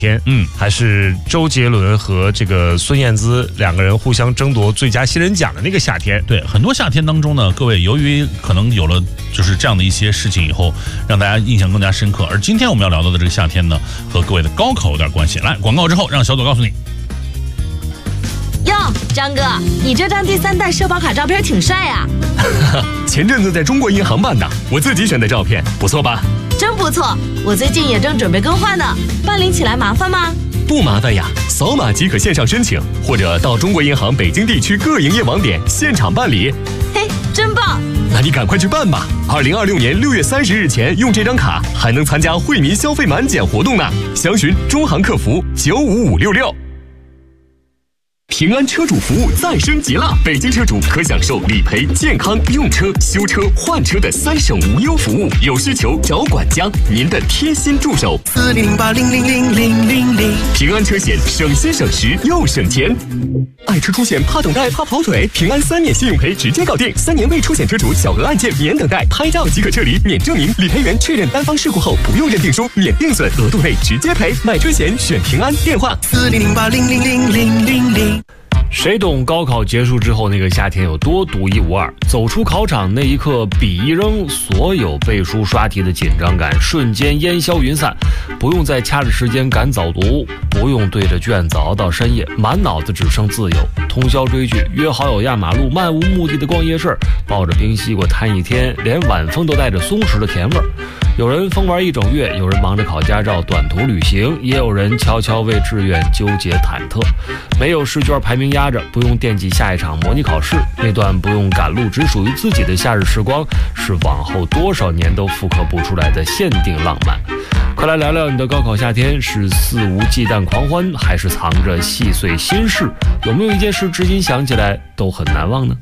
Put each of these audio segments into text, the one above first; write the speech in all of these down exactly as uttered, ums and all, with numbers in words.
天，嗯，还是周杰伦和这个孙燕姿两个人互相争夺最佳新人奖的那个夏天。 对，很多夏天当中呢，各位由于可能有了就是这样的一些事情以后，让大家印象更加深刻。而今天我们要聊到的这个夏天呢，和各位的高考有点关系。来，广告之后让小左告诉你。 哟，张哥，你这张第三代社保卡照片挺帅呀！ 前阵子在中国银行办的，我自己选的照片，不错吧？ 真不错，我最近也正准备更换呢，办理起来麻烦吗？ 不麻烦呀，扫码即可线上申请，或者到中国银行北京地区各营业网点现场办理。 嘿，真棒！ 那你赶快去办吧！二零二六年六月三十日前用这张卡，还能参加惠民消费满减活动呢。详询中行客服九五五六六。平安车主服务再升级了，北京车主可享受理赔、健康、用车、修车、换车的三省无忧服务，有需求找管家，您的贴心助手。 四零零八零零零零零零， 平安车险省心省时又省钱。爱车出险怕等待怕跑腿，平安三年信用赔直接搞定，三年未出险车主小额案件免等待，拍照即可撤离，免证明，理赔员确认单方事故后不用认定书，免定损，额度内直接赔。买车险选平安，电话四零零八零零零零零零。 谁懂高考结束之后那个夏天有多独一无二？走出考场那一刻，笔一扔，所有背书刷题的紧张感瞬间烟消云散，不用再掐着时间赶早读，不用对着卷子熬到深夜，满脑子只剩自由。通宵追剧，约好友压马路，漫无目的的逛夜市，抱着冰西瓜摊一天，连晚风都带着松弛的甜味儿。有人疯玩一整月，有人忙着考驾照短途旅行，也有人悄悄为志愿纠结忐忑。没有试卷排名压着，不用惦记下一场模拟考试，那段不用赶路只属于自己的夏日时光，是往后多少年都复刻不出来的限定浪漫。快来聊聊你的高考夏天，是肆无忌惮狂欢，还是藏着细碎心事？有没有一件事至今想起来都很难忘呢？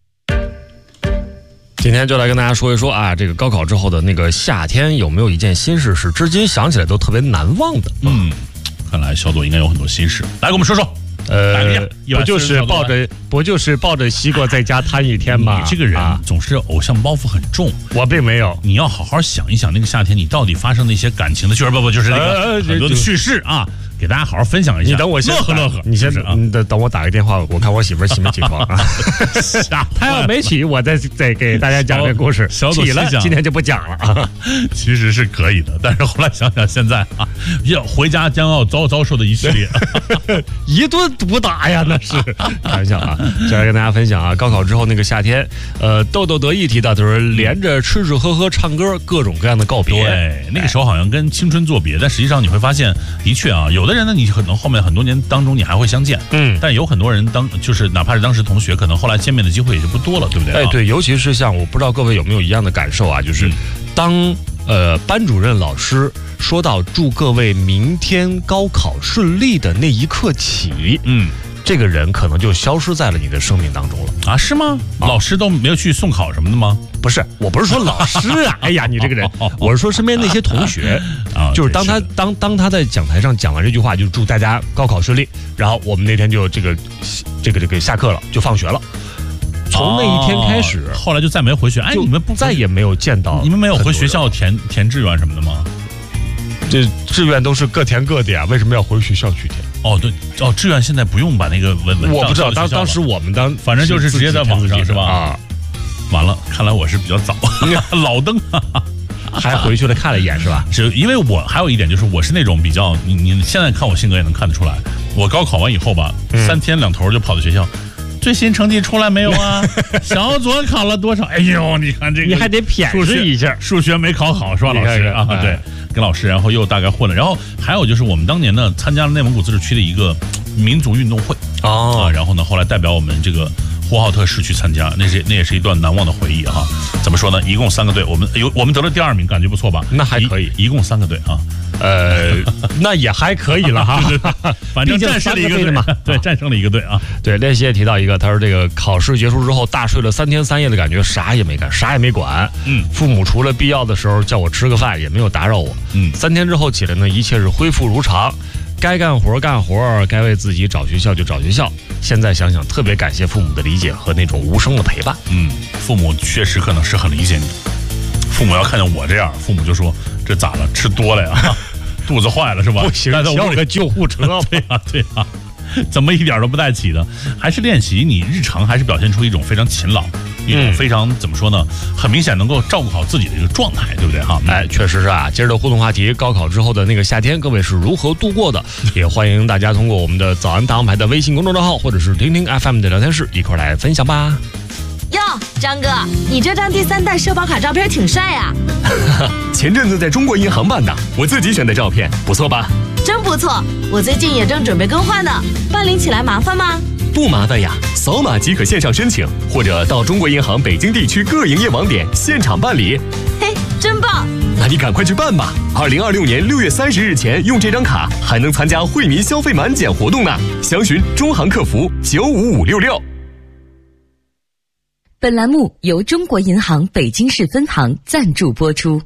今天就来跟大家说一说啊，这个高考之后的那个夏天，有没有一件心事是至今想起来都特别难忘的？ 嗯，看来小左应该有很多心事，来给我们说说。 呃，不就是抱着不就是抱着西瓜在家摊一天吗？ 你这个人总是偶像包袱很重， 我并没有。 你要好好想一想，那个夏天你到底发生的一些感情的，就是不不就是那个很多的趣事啊，给大家好好分享一下。 你等我先乐呵乐呵， 你先你等等我打个电话，我看我媳妇起没起床啊？她要没起，我再再给大家讲这个故事。起了，今天就不讲了啊。 其实是可以的，但是后来想想，现在啊，要回家将要遭遭受的一系列一顿毒打呀，那是开玩笑啊。接下来跟大家分享啊，高考之后那个夏天，呃，豆豆得意提到就是连着吃吃喝喝唱歌，各种各样的告别。 对，那个时候好像跟青春作别，但实际上你会发现，的确啊，有的人呢，你可能后面很多年当中你还会相见，嗯，但有很多人当就是哪怕是当时同学，可能后来见面的机会也就不多了，对不对？ 哎，对，尤其是像我不知道各位有没有一样的感受啊，就是当呃班主任老师说到祝各位明天高考顺利的那一刻起，嗯。这个人可能就消失在了你的生命当中了啊？是吗？啊、老师都没有去送考什么的吗？ 不是，我不是说老师啊，哎呀，你这个人，我是说身边那些同学啊，就是当他当当他在讲台上讲完这句话，就祝大家高考顺利，然后我们那天就这个这个这个下课了，就放学了。从那一天开始， 哦、后来就再没回学。哎，你们不再也没有见到， 你们没有回学校填填志愿什么的吗？ 这志愿都是各填各的呀，为什么要回学校去填？ 哦，对，哦，志愿现在不用把那个文文， 我不知道，当当时我们当反正就是直接在网上是吧？啊，完了，看来我是比较早，老登， 还回去了看了一眼是吧？ 是因为我还有一点就是我是那种比较，你你现在看我性格也能看得出来，我高考完以后吧，嗯、三天两头就跑到学校。最新成绩出来没有啊？小左考了多少？哎呦，你看这个， 你还得谝示一下， 数学没考好是吧，老师啊？对，跟老师，然后又大概混了。然后还有就是我们当年呢参加了内蒙古自治区的一个民族运动会哦、啊，然后呢后来代表我们这个呼和浩特市去参加，那是那也是一段难忘的回忆哈。怎么说呢？一共三个队，我们有我们得了第二名，感觉不错吧？ 那还可以， 一, 一共三个队啊。 呃，那也还可以了哈， 对对对，反正战胜了一个队嘛，对，战胜了一个队啊。 对，练习也提到一个，他说这个考试结束之后大睡了三天三夜的感觉，啥也没干，啥也没管。嗯，父母除了必要的时候叫我吃个饭，也没有打扰我。嗯，三天之后起来呢，一切是恢复如常，该干活干活，该为自己找学校就找学校。现在想想，特别感谢父母的理解和那种无声的陪伴。 嗯，父母确实可能是很理解你。父母要看见我这样，父母就说这咋了？吃多了呀？ 肚子坏了是吧？ 不行，叫个救护车。 对啊，对啊，怎么一点都不带起的？还是练习你日常还是表现出一种非常勤劳，一种非常、嗯、怎么说呢？很明显能够照顾好自己的一个状态，对不对哈？ 哎，确实是啊。今儿的互动话题，高考之后的那个夏天，各位是如何度过的？也欢迎大家通过我们的早安大王牌的微信公众账号，或者是听听 F M 的聊天室，一块来分享吧。 哟，张哥，你这张第三代社保卡照片挺帅呀、 啊！前阵子在中国银行办的，我自己选的照片，不错吧？ 真不错，我最近也正准备更换呢，办理起来麻烦吗？ 不麻烦呀，扫码即可线上申请，或者到中国银行北京地区各营业网点现场办理。 嘿，真棒！ 那你赶快去办吧！二零二六年六月三十日前用这张卡，还能参加惠民消费满减活动呢。详询中行客服九五五六六。 本栏目由中国银行北京市分行赞助播出。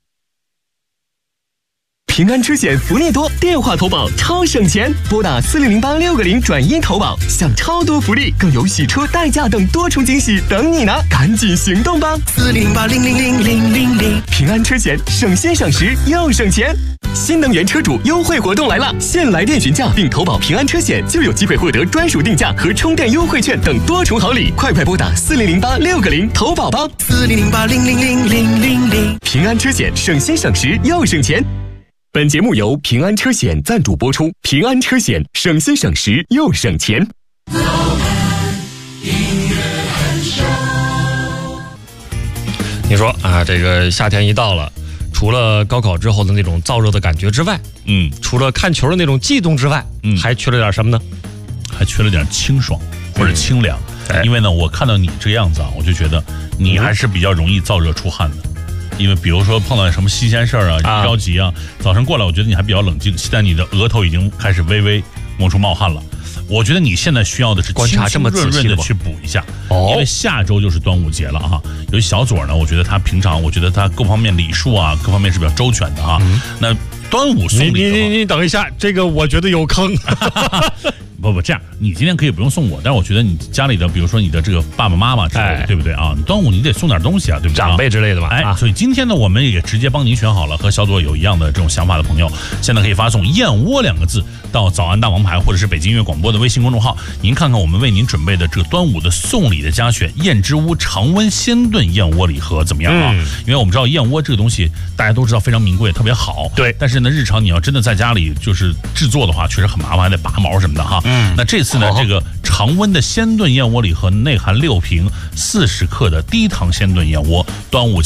平安车险福利多，电话投保超省钱，拨打四零零八六个零转一投保，享超多福利，更有洗车、代驾等多重惊喜等你拿，赶紧行动吧！ 四零八零零零零零零， 平安车险省心省时又省钱。新能源车主优惠活动来了，现来电询价并投保平安车险，就有机会获得专属定价和充电优惠券等多重好礼，快快拨打四零零八六个零投保吧！ 四零零八零零零零零零， 平安车险省心省时又省钱。本节目由平安车险赞助播出，平安车险省心省时又省钱。 你说啊，这个夏天一到了，除了高考之后的那种燥热的感觉之外，嗯，除了看球的那种悸动之外，嗯，还缺了点什么呢？ 还缺了点清爽或者清凉。嗯、因为呢，我看到你这样子啊，我就觉得你还是比较容易燥热出汗的。因为比如说碰到什么新鲜事儿啊，你着急啊，早上过来我觉得你还比较冷静，现在你的额头已经开始微微冒出冒汗了。我觉得你现在需要的是观察这么润润的去补一下，因为下周就是端午节了哈。尤其小左呢，我觉得他平常我觉得他各方面礼数啊，各方面是比较周全的哈。嗯、那端午送礼， 你你你等一下，这个我觉得有坑。 不不，这样你今天可以不用送我，但是我觉得你家里的，比如说你的这个爸爸妈妈之类的，哎、对不对啊？你端午你得送点东西啊，对不对？ 长辈之类的吧。 哎，啊、所以今天呢，我们也直接帮您选好了，和小左有一样的这种想法的朋友，现在可以发送“燕窝”两个字到早安大王牌或者是北京音乐广播的微信公众号，您看看我们为您准备的这个端午的送礼的嘉选燕之屋常温鲜炖燕窝礼盒怎么样啊？嗯、因为我们知道燕窝这个东西大家都知道非常名贵，特别好。 对， 但是呢，日常你要真的在家里就是制作的话，确实很麻烦，还得拔毛什么的哈。嗯，那这次呢？这个常温的鲜炖燕窝礼盒内含六瓶四十克的低糖鲜炖燕窝，端午